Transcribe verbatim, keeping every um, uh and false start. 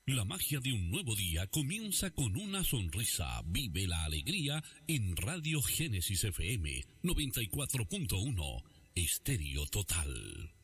La magia de un nuevo día comienza con una sonrisa. Vive la alegría en Radio Génesis F M noventa y cuatro punto uno, Estéreo Total.